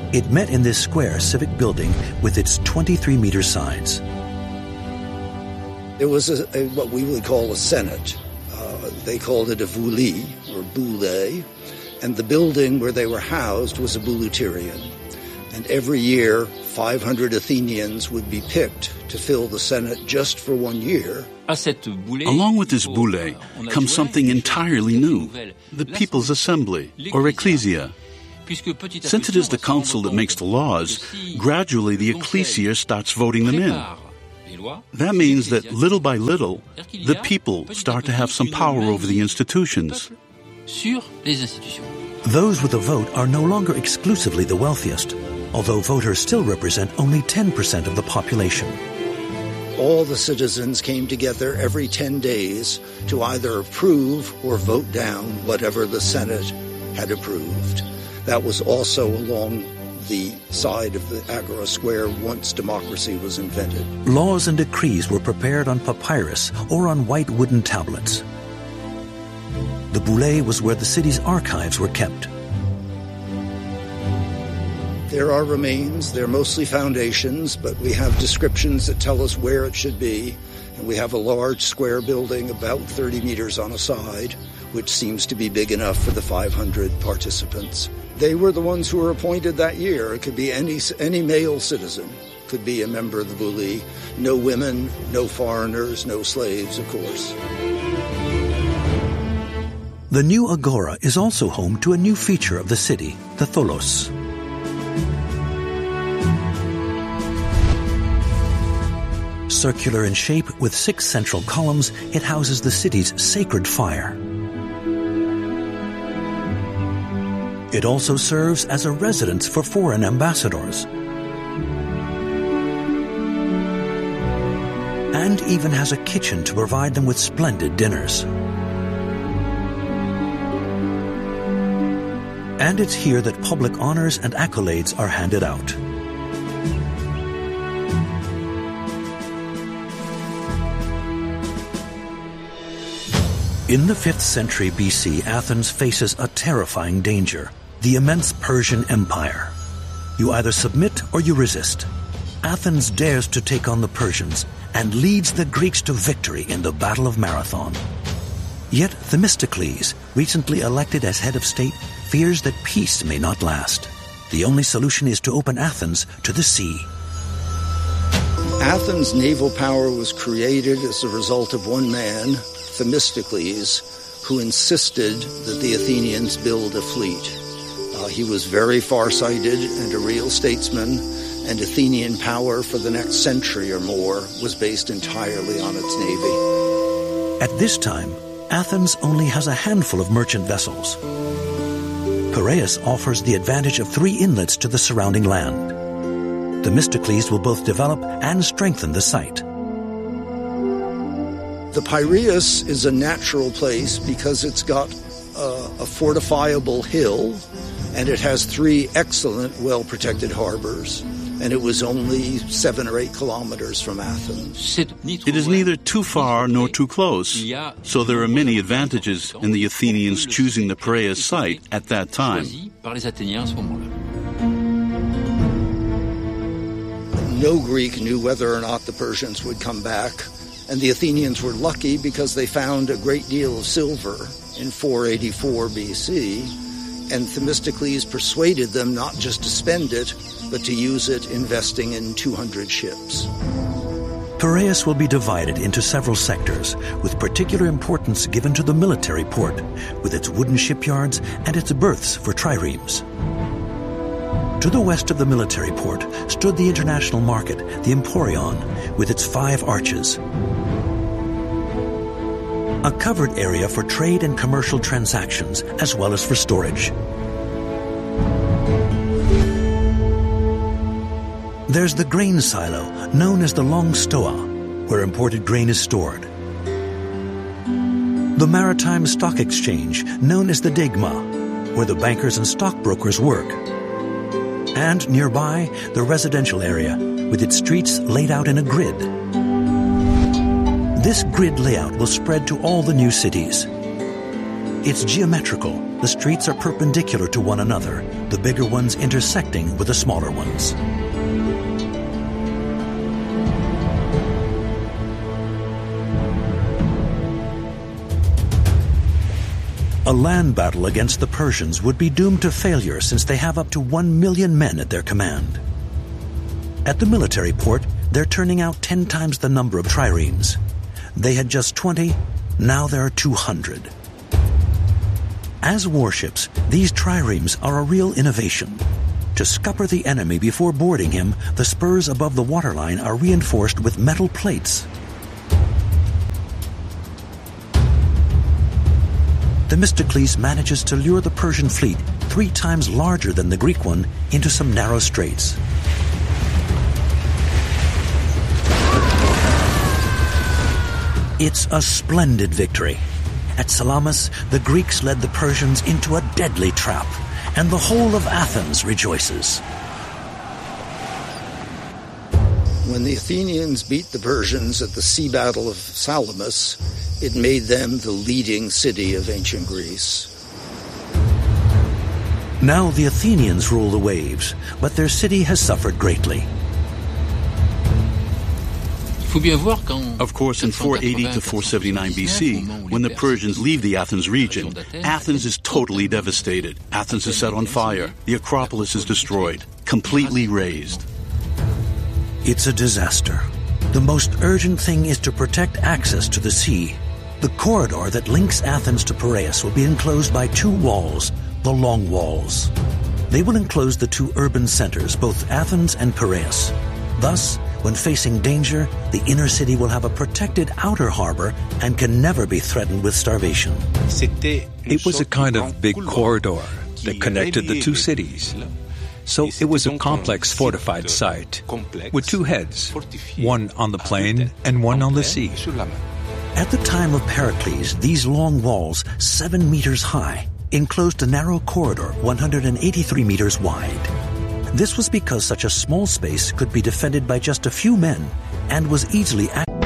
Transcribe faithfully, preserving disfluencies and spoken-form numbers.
It met in this square civic building with its twenty-three meter sides. There was a, a, what we would call a senate. Uh, they called it a vouli, or boule, and the building where they were housed was a bouleuterion. And every year, five hundred Athenians would be picked to fill the senate just for one year. Along with this boule comes something entirely new, the People's Assembly, or Ecclesia. Since it is the council that makes the laws, gradually the ecclesia starts voting them in. That means that little by little, the people start to have some power over the institutions. Those with a vote are no longer exclusively the wealthiest, although voters still represent only ten percent of the population. All the citizens came together every ten days to either approve or vote down whatever the Senate had approved. That was also along the side of the Agora Square once democracy was invented. Laws and decrees were prepared on papyrus or on white wooden tablets. The boule was where the city's archives were kept. There are remains. They're mostly foundations, but we have descriptions that tell us where it should be. And we have a large square building about thirty meters on a side, which seems to be big enough for the five hundred participants. They were the ones who were appointed that year. It could be any any male citizen could be a member of the boule. No women, no foreigners, no slaves, of course. The new Agora is also home to a new feature of the city, the Tholos. Circular in shape with six central columns, it houses the city's sacred fire. It also serves as a residence for foreign ambassadors, and even has a kitchen to provide them with splendid dinners. And it's here that public honors and accolades are handed out. In the fifth century B C, Athens faces a terrifying danger, the immense Persian Empire. You either submit or you resist. Athens dares to take on the Persians and leads the Greeks to victory in the Battle of Marathon. Yet Themistocles, recently elected as head of state, fears that peace may not last. The only solution is to open Athens to the sea. Athens' naval power was created as a result of one man, Themistocles, who insisted that the Athenians build a fleet. Uh, he was very far-sighted and a real statesman, and Athenian power for the next century or more was based entirely on its navy. At this time, Athens only has a handful of merchant vessels. Piraeus offers the advantage of three inlets to the surrounding land. Themistocles will both develop and strengthen the site. The Piraeus is a natural place because it's got uh, a fortifiable hill, and it has three excellent, well-protected harbors, and it was only seven or eight kilometers from Athens. It is neither too far nor too close, so there are many advantages in the Athenians choosing the Piraeus site at that time. No Greek knew whether or not the Persians would come back, and the Athenians were lucky because they found a great deal of silver in four eighty-four B C, and Themistocles persuaded them not just to spend it, but to use it investing in two hundred ships. Piraeus will be divided into several sectors, with particular importance given to the military port, with its wooden shipyards and its berths for triremes. To the west of the military port stood the international market, the Emporion, with its five arches. A covered area for trade and commercial transactions, as well as for storage. There's the grain silo, known as the Long Stoa, where imported grain is stored. The Maritime Stock Exchange, known as the Degma, where the bankers and stockbrokers work. And nearby, the residential area, with its streets laid out in a grid. This grid layout will spread to all the new cities. It's geometrical, the streets are perpendicular to one another, the bigger ones intersecting with the smaller ones. A land battle against the Persians would be doomed to failure since they have up to one million men at their command. At the military port, they're turning out ten times the number of triremes. They had just twenty, now there are two hundred. As warships, these triremes are a real innovation. To scupper the enemy before boarding him, the spurs above the waterline are reinforced with metal plates. Themistocles manages to lure the Persian fleet, three times larger than the Greek one, into some narrow straits. It's a splendid victory. At Salamis, the Greeks led the Persians into a deadly trap, and the whole of Athens rejoices. When the Athenians beat the Persians at the sea battle of Salamis, it made them the leading city of ancient Greece. Now the Athenians rule the waves, but their city has suffered greatly. Of course, in four eighty to four seventy-nine B C, when the Persians leave the Athens region, Athens is totally devastated. Athens is set on fire. The Acropolis is destroyed, completely razed. It's a disaster. The most urgent thing is to protect access to the sea. The corridor that links Athens to Piraeus will be enclosed by two walls, the Long Walls. They will enclose the two urban centers, both Athens and Piraeus. Thus, when facing danger, the inner city will have a protected outer harbor and can never be threatened with starvation. It was a kind of big corridor that connected the two cities. So it was a complex fortified site with two heads, one on the plain and one on the sea. At the time of Pericles, these long walls, seven meters high, enclosed a narrow corridor one hundred eighty-three meters wide. This was because such a small space could be defended by just a few men and was easily accessed.